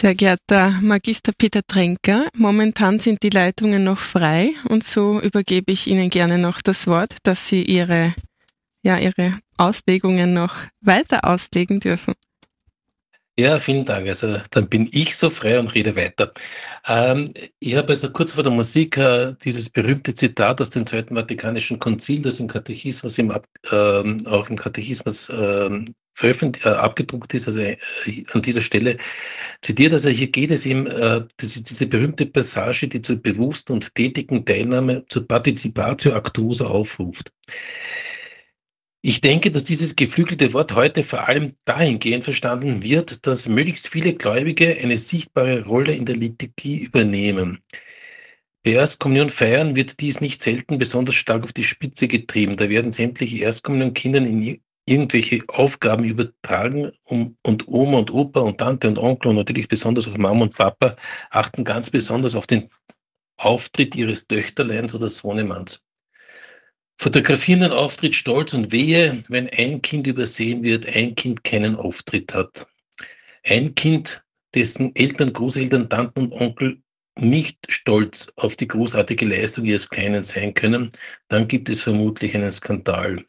Sehr geehrter Magister Peter Tränker, momentan sind die Leitungen noch frei und so übergebe ich Ihnen gerne noch das Wort, dass Sie Ihre Auslegungen noch weiter auslegen dürfen. Ja, vielen Dank. Also dann bin ich so frei und rede weiter. Ich habe also kurz vor der Musik dieses berühmte Zitat aus dem Zweiten Vatikanischen Konzil, das im Katechismus auch im Katechismus abgedruckt ist, also an dieser Stelle zitiert. Also hier geht es ihm, das ist diese berühmte Passage, die zur bewussten und tätigen Teilnahme zur Participatio Actosa aufruft. Ich denke, dass dieses geflügelte Wort heute vor allem dahingehend verstanden wird, dass möglichst viele Gläubige eine sichtbare Rolle in der Liturgie übernehmen. Bei Erstkommunion feiern wird dies nicht selten besonders stark auf die Spitze getrieben. Da werden sämtliche Erstkommunionkindern in irgendwelche Aufgaben übertragen und Oma und Opa und Tante und Onkel und natürlich besonders auch Mama und Papa achten ganz besonders auf den Auftritt ihres Töchterleins oder Sohnemanns. Fotografieren den Auftritt stolz und wehe, wenn ein Kind übersehen wird, ein Kind keinen Auftritt hat. Ein Kind, dessen Eltern, Großeltern, Tanten und Onkel nicht stolz auf die großartige Leistung ihres Kleinen sein können, dann gibt es vermutlich einen Skandal.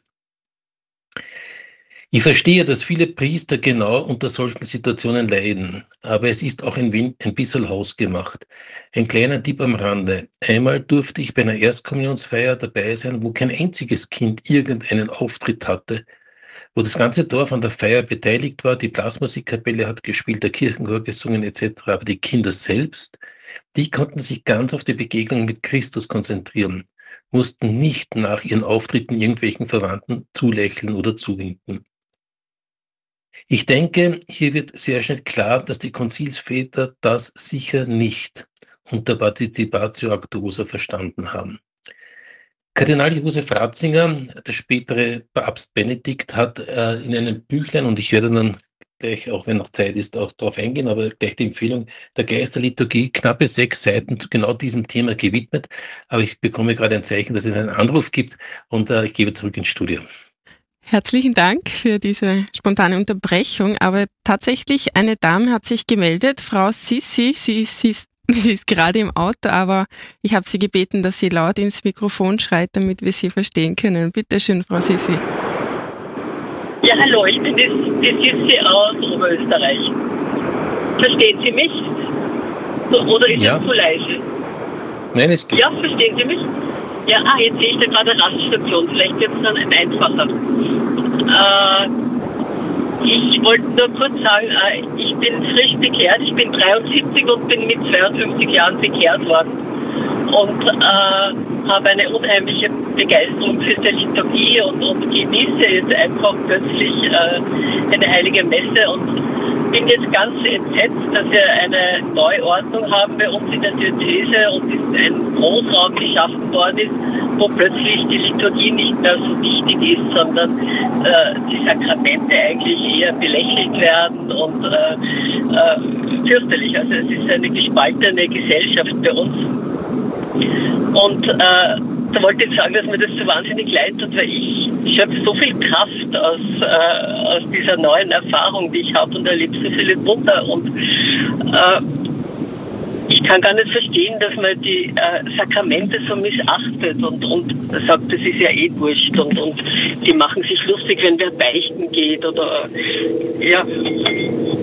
Ich verstehe, dass viele Priester genau unter solchen Situationen leiden, aber es ist auch ein bisschen hausgemacht. Ein kleiner Tipp am Rande. Einmal durfte ich bei einer Erstkommunionsfeier dabei sein, wo kein einziges Kind irgendeinen Auftritt hatte, wo das ganze Dorf an der Feier beteiligt war, die Blasmusikkapelle hat gespielt, der Kirchenchor gesungen etc., aber die Kinder selbst, die konnten sich ganz auf die Begegnung mit Christus konzentrieren, mussten nicht nach ihren Auftritten irgendwelchen Verwandten zulächeln oder zuwinken. Ich denke, hier wird sehr schnell klar, dass die Konzilsväter das sicher nicht unter Participatio Actosa verstanden haben. Kardinal Josef Ratzinger, der spätere Papst Benedikt, hat in einem Büchlein, und ich werde dann gleich, auch wenn noch Zeit ist, auch darauf eingehen, aber gleich die Empfehlung, der Geist der Liturgie, knappe 6 Seiten zu genau diesem Thema gewidmet. Aber ich bekomme gerade ein Zeichen, dass es einen Anruf gibt und ich gebe zurück ins Studio. Herzlichen Dank für diese spontane Unterbrechung, aber tatsächlich eine Dame hat sich gemeldet, Frau Sissi, sie ist gerade im Auto, aber ich habe sie gebeten, dass sie laut ins Mikrofon schreit, damit wir sie verstehen können. Bitte schön, Frau Sissi. Ja, hallo, ich bin die Sissi aus Oberösterreich. Verstehen Sie mich? Oder ist es zu leise? Nein, es geht. Ja, verstehen Sie mich? Ja, jetzt sehe ich da gerade eine Raststation. Vielleicht wird es dann einfacher. Ich wollte nur kurz sagen, ich bin frisch bekehrt. Ich bin 73 und bin mit 52 Jahren bekehrt worden. Und habe eine unheimliche Begeisterung für die Liturgie und genieße jetzt einfach plötzlich eine heilige Messe und bin jetzt ganz entsetzt, dass wir eine Neuordnung haben bei uns in der Diözese und ein Großraum geschaffen worden ist, wo plötzlich die Liturgie nicht mehr so wichtig ist, sondern die Sakramente eigentlich eher belächelt werden und fürchterlich. Also es ist eine gespaltene Gesellschaft bei uns. Und da wollte ich sagen, dass mir das so wahnsinnig leid tut, weil ich schöpfe so viel Kraft aus dieser neuen Erfahrung, die ich habe und erlebe so viele Wunder. Und ich kann gar nicht verstehen, dass man die Sakramente so missachtet und sagt, das ist ja eh wurscht und die machen sich lustig, wenn wer beichten geht oder ja.